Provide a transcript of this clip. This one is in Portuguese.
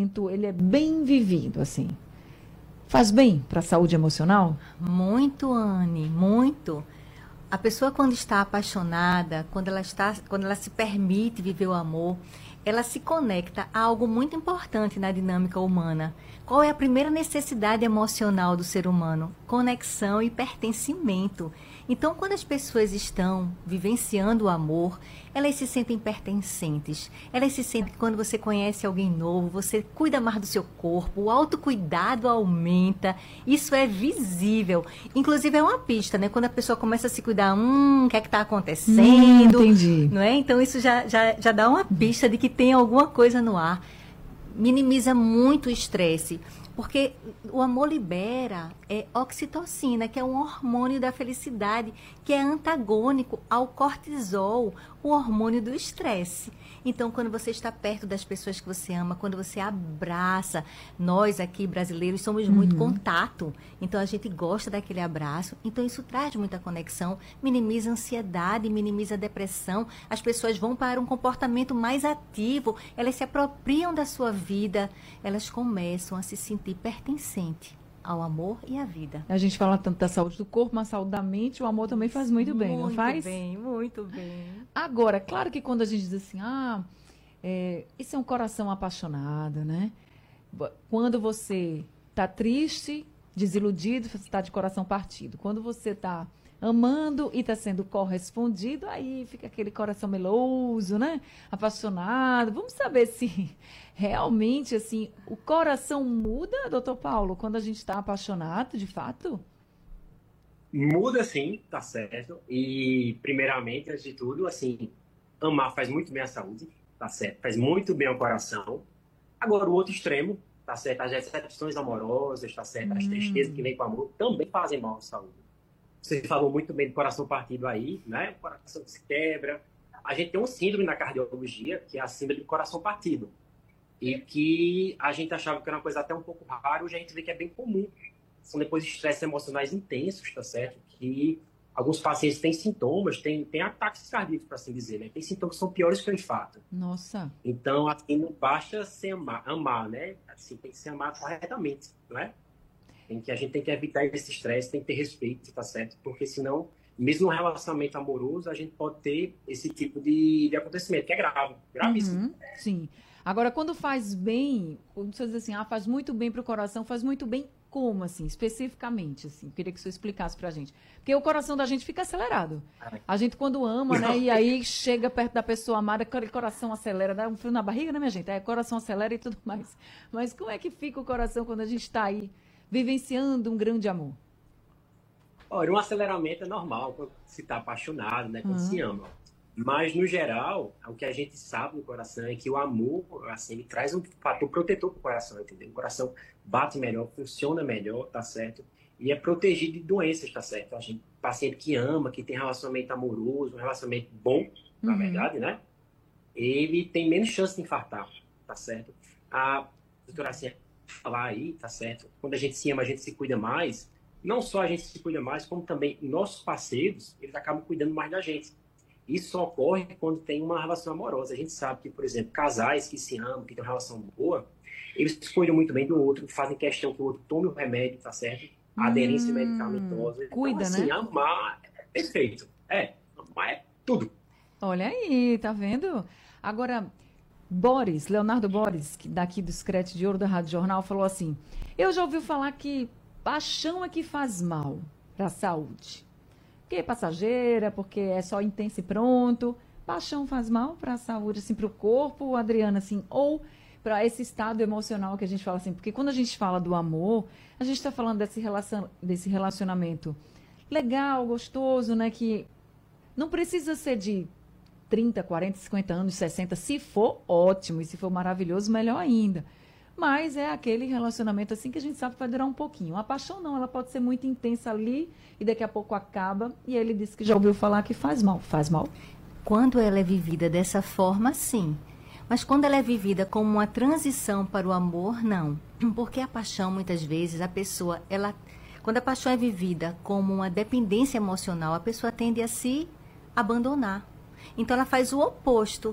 relacionamento, ele é bem vivido, assim, faz bem para a saúde emocional? Muito, Anne, muito. A pessoa quando está apaixonada, quando ela se permite viver o amor, ela se conecta a algo muito importante na dinâmica humana. Qual é a primeira necessidade emocional do ser humano? Conexão e pertencimento. Então, quando as pessoas estão vivenciando o amor, elas se sentem pertencentes. Elas se sentem que quando você conhece alguém novo, você cuida mais do seu corpo, o autocuidado aumenta. Isso é visível. Inclusive, é uma pista, né? Quando a pessoa começa a se cuidar, o que é que está acontecendo? Entendi. Não é? Então, isso já dá uma pista de que tem alguma coisa no ar. Minimiza muito o estresse. Porque o amor libera oxitocina, que é um hormônio da felicidade, que é antagônico ao cortisol, o hormônio do estresse. Então, quando você está perto das pessoas que você ama, quando você abraça, nós aqui brasileiros somos muito contato, então a gente gosta daquele abraço, então isso traz muita conexão, minimiza a ansiedade, minimiza a depressão, as pessoas vão para um comportamento mais ativo, elas se apropriam da sua vida, elas começam a se sentir pertencente ao amor e à vida. A gente fala tanto da saúde do corpo, mas a saúde da mente, o amor também faz muito bem, não faz? Muito bem, muito bem. Agora, claro que quando a gente diz assim, isso é um coração apaixonado, né? Quando você está triste, desiludido, você está de coração partido. Quando você está amando e está sendo correspondido, aí fica aquele coração meloso, né? Apaixonado. Vamos saber se realmente, assim, o coração muda, doutor Paulo, quando a gente está apaixonado, de fato? Muda sim, tá certo. E, primeiramente, antes de tudo, assim, amar faz muito bem à saúde, tá certo? Faz muito bem ao coração. Agora, o outro extremo, tá certo? As decepções amorosas, tá certo? As tristezas que vêm com o amor também fazem mal à saúde. Você falou muito bem do coração partido aí, né? O coração que se quebra. A gente tem um síndrome na cardiologia, que é a síndrome do coração partido. E que a gente achava que era uma coisa até um pouco rara, hoje a gente vê que é bem comum. São depois estresses emocionais intensos, tá certo? Que alguns pacientes têm sintomas, têm ataques cardíacos, para assim dizer, né? Tem sintomas que são piores que o infarto. Nossa. Então, assim, não basta se amar, né? Assim, tem que se amar corretamente, não é? A gente tem que evitar esse estresse, tem que ter respeito, tá certo? Porque senão, mesmo no relacionamento amoroso, a gente pode ter esse tipo de acontecimento, que é grave, gravíssimo. Sim. Agora, quando faz bem, quando você diz assim, faz muito bem para o coração, faz muito bem como, assim, especificamente, assim? Queria que você explicasse pra gente. Porque o coração da gente fica acelerado. A gente, quando ama, né, e aí chega perto da pessoa amada, aquele coração acelera, dá um frio na barriga, né, minha gente? Aí o coração acelera e tudo mais. Mas como é que fica o coração quando a gente está aí vivenciando um grande amor? Olha, um aceleramento é normal quando se está apaixonado, né, quando se ama. Mas, no geral, o que a gente sabe no coração é que o amor, assim, ele traz um fator protetor para o coração, entendeu? O coração bate melhor, funciona melhor, tá certo? E é protegido de doenças, tá certo? A gente, paciente que ama, que tem relacionamento amoroso, um relacionamento bom, na verdade, né? Ele tem menos chance de infartar, tá certo? A doutora assim, falar aí, tá certo? Quando a gente se ama, a gente se cuida mais. Não só a gente se cuida mais, como também nossos parceiros, eles acabam cuidando mais da gente. Isso ocorre quando tem uma relação amorosa. A gente sabe que, por exemplo, casais que se amam, que têm uma relação boa, eles cuidam muito bem do outro, fazem questão que o outro tome o remédio, tá certo? A aderência medicamentosa. Cuida, então, assim, né? amar é perfeito. Amar é tudo. Olha aí, tá vendo? Agora, Leonardo Boris, que daqui do Screte de Ouro da Rádio Jornal, falou assim, eu já ouvi falar que paixão é que faz mal para a saúde. Porque é passageira, porque é só intenso e pronto. Paixão faz mal para a saúde, assim, para o corpo, Adriana, assim, ou para esse estado emocional que a gente fala assim. Porque quando a gente fala do amor, a gente está falando desse relacionamento legal, gostoso, né? Que não precisa ser de 30, 40, 50 anos, 60. Se for, ótimo. E se for maravilhoso, melhor ainda. Mas é aquele relacionamento assim que a gente sabe que vai durar um pouquinho. A paixão não, ela pode ser muito intensa ali e daqui a pouco acaba. E ele disse que já ouviu falar que faz mal. Faz mal? Quando ela é vivida dessa forma, sim. Mas quando ela é vivida como uma transição para o amor, não. Porque a paixão, muitas vezes, quando a paixão é vivida como uma dependência emocional, a pessoa tende a se abandonar. Então ela faz o oposto.